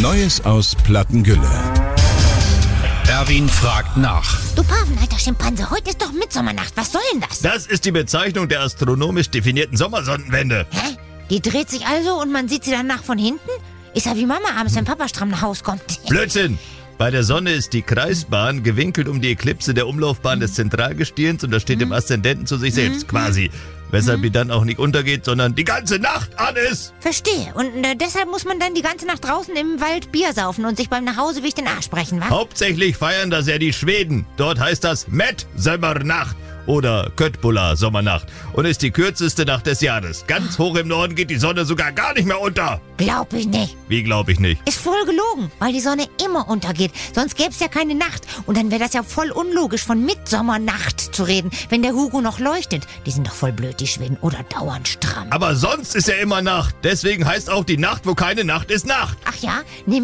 Neues aus Plattengülle. Erwin fragt nach. Du Paven, alter Schimpanse, heute ist doch Mitsommernacht. Was soll denn das? Das ist die Bezeichnung der astronomisch definierten Sommersonnenwende. Hä? Die dreht sich also und man sieht sie danach von hinten? Ist ja wie Mama abends, wenn Papa stramm nach Haus kommt. Blödsinn! Bei der Sonne ist die Kreisbahn gewinkelt um die Ellipse der Umlaufbahn des Zentralgestirns und das steht im Aszendenten zu sich selbst quasi. Weshalb die dann auch nicht untergeht, sondern die ganze Nacht an ist. Verstehe. Und deshalb muss man dann die ganze Nacht draußen im Wald Bier saufen und sich beim Nachhauseweg den Arsch brechen, wa? Hauptsächlich feiern das ja die Schweden. Dort heißt das Metsommernacht oder Köttbullar Sommernacht und ist die kürzeste Nacht des Jahres. Ganz hoch im Norden geht die Sonne sogar gar nicht mehr unter. Glaub ich nicht. Wie glaub ich nicht? Ist voll gelogen, weil die Sonne immer untergeht. Sonst gäbe es ja keine Nacht. Und dann wäre das ja voll unlogisch, von Mitsommernacht zu reden, wenn der Hugo noch leuchtet. Die sind doch voll blöd, die Schweden, oder dauernd stramm. Aber sonst ist ja immer Nacht. Deswegen heißt auch die Nacht, wo keine Nacht ist, Nacht. Ach ja?